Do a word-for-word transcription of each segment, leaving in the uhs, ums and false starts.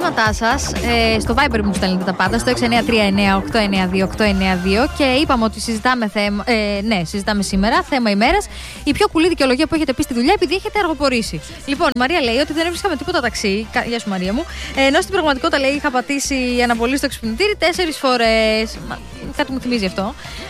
μηνύματά σας. Ε, στο Viber μου στέλνετε τα πάντα. Στο έξι εννιά τρία εννιά οκτώ εννιά δύο οκτώ εννιά δύο. Και είπαμε ότι συζητάμε, θέμα, ε, ναι, συζητάμε σήμερα θέμα ημέρας. Η πιο κουλή δικαιολογία που έχετε πει στη δουλειά επειδή έχετε αργοπορήσει. Λοιπόν, η Μαρία λέει ότι δεν έβρισκαμε τίποτα ταξί. Γεια σου, Μαρία μου. Ε, ενώ στην πραγματικότητα λέει είχα πατήσει αναβολή στο εξυπνητήρι τέσσερις φορές. Κάτι μου θυμίζει αυτό.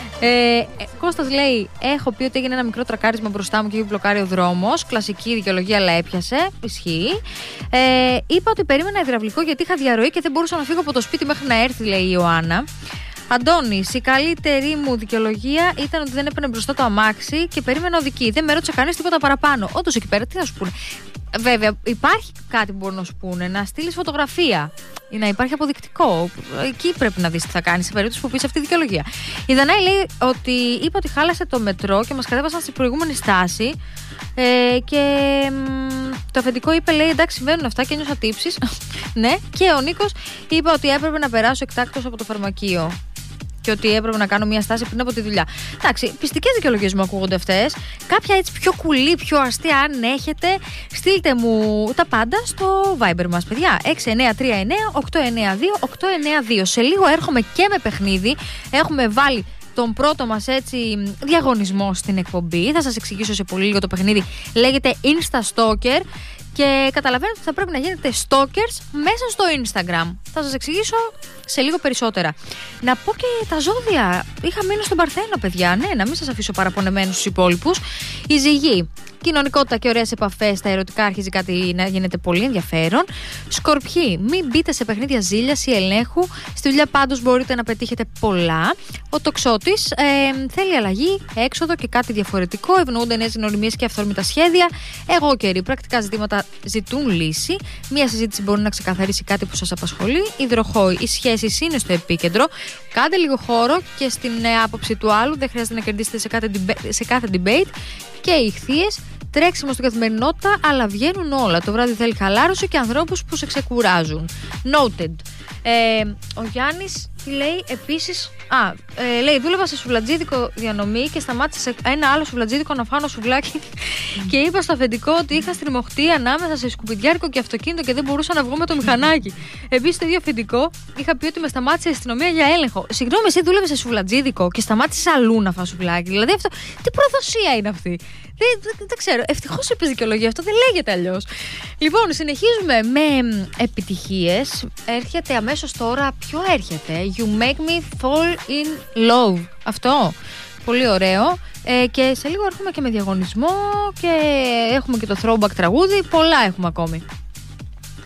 Ε, Κώστας λέει: έχω πει ότι έγινε ένα μικρό τρακάρισμα μπροστά μου και έχει μπλοκάρει ο δρόμος. Κλασική δικαιολογία, αλλά έπιασε. Ισχύει. Ε, είπα ότι περίμενα υδραυλικό γιατί είχα διαρροή και δεν μπορούσα να φύγω από το σπίτι μέχρι να έρθει, λέει η Ιωάννα. Αντώνης, η καλύτερη μου δικαιολογία ήταν ότι δεν έπαιρνε μπροστά το αμάξι και περίμενα οδική. Δεν με ρώτησε κανείς τίποτα παραπάνω. Όντως εκεί πέρα, τι να σου πούνε. Βέβαια, υπάρχει κάτι που μπορούν να σου πούνε, να στείλεις φωτογραφία ή να υπάρχει αποδεικτικό. Εκεί πρέπει να δεις τι θα κάνεις σε περίπτωση που πεις αυτή τη δικαιολογία. Η Δανάη λέει ότι είπε ότι χάλασε το μετρό και μας κατέβασαν στη προηγούμενη στάση. Ε, και μ, το αφεντικό είπε, λέει, εντάξει, συμβαίνουν αυτά και ένιωσα τύψεις. Ναι, και ο Νίκος είπε ότι έπρεπε να περάσω εκτάκτως από το φαρμακείο. Και ότι έπρεπε να κάνω μια στάση πριν από τη δουλειά. Εντάξει, πιστικές δικαιολογίες μου ακούγονται αυτές. Κάποια έτσι πιο κουλή, πιο αστεία, αν έχετε, στείλτε μου τα πάντα στο Viber μας, παιδιά. έξι εννιά τρία εννιά οκτώ εννιά δύο οκτώ εννιά δύο. Σε λίγο έρχομαι και με παιχνίδι. Έχουμε βάλει τον πρώτο μας έτσι διαγωνισμό στην εκπομπή. Θα σας εξηγήσω σε πολύ λίγο το παιχνίδι. Λέγεται Insta Stalker. Και καταλαβαίνετε ότι θα πρέπει να γίνετε stalkers μέσα στο Instagram. Θα σας εξηγήσω σε λίγο περισσότερα. Να πω και τα ζώδια. Είχα μείνει στον Παρθένο, παιδιά. Ναι, να μην σας αφήσω παραπονεμένους στους υπόλοιπους. Η Ζυγή. Κοινωνικότητα και ωραίες επαφές. Στα ερωτικά αρχίζει κάτι να γίνεται πολύ ενδιαφέρον. Σκορπιοί. Μην μπείτε σε παιχνίδια ζήλιας ή ελέγχου. Στη δουλειά πάντως μπορείτε να πετύχετε πολλά. Ο Τοξότης ε, θέλει αλλαγή, έξοδο και κάτι διαφορετικό. Ευνοούνται νέες γνωριμίες και αυθόρμητα σχέδια. Εγώ καιροί. Πρακτικά ζητήματα ζητούν λύση. Μία συζήτηση μπορεί να ξεκαθαρίσει κάτι που σας απασχολεί. Υδροχόοι. Οι σχέσεις είναι στο επίκεντρο. Κάντε λίγο χώρο και στην άποψη του άλλου. Δεν χρειάζεται να κερδίσετε σε κάθε, σε κάθε debate. Και οι Ιχθύες. Τρέξιμο στην καθημερινότητα, αλλά βγαίνουν όλα. Το βράδυ θέλει χαλάρωση και ανθρώπους που σε ξεκουράζουν. Noted. Ε, ο Γιάννης τι λέει επίσης. Α, ε, λέει: δούλευα σε σουβλατζίδικο διανομή και σταμάτησε σε ένα άλλο σουβλατζίδικο να φάνω σουβλάκι. Και είπα στο αφεντικό ότι είχα στριμωχτεί ανάμεσα σε σκουπιδιάρικο και αυτοκίνητο και δεν μπορούσα να βγω με το μηχανάκι. Επίσης, το ίδιο αφεντικό είχα πει ότι με σταμάτησε η αστυνομία για έλεγχο. Συγγνώμη, εσύ δούλευε σε σουβλατζίδικο και σταμάτησε αλλού να φας σουβλάκι. Δηλαδή, αυτό, τι προδοσία είναι αυτή. Δεν, δεν, δεν ξέρω. Ευτυχώς είπες δικαιολογία. Αυτό δεν λέγεται αλλιώς. Λοιπόν, συνεχίζουμε με επιτυχίες. Έρχεται αμέσως τώρα. Ποιο έρχεται? You make me fall in love. Αυτό. Πολύ ωραίο. Ε, και σε λίγο έρχομαι και με διαγωνισμό. Και έχουμε και το throwback τραγούδι. Πολλά έχουμε ακόμη.